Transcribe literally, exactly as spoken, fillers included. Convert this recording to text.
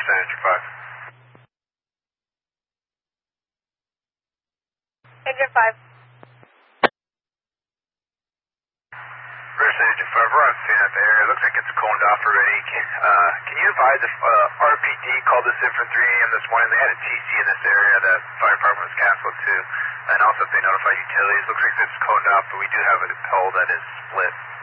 Engine five. Engine five. First Engine five, we're on scene at the area. Looks like it's coned off already. Can, uh, can you advise if uh, R P D called us in for three A M this morning? They had a T C in this area that fire department was canceled to. And also if they notify utilities, looks like it's coned off, but we do have a pole that is split.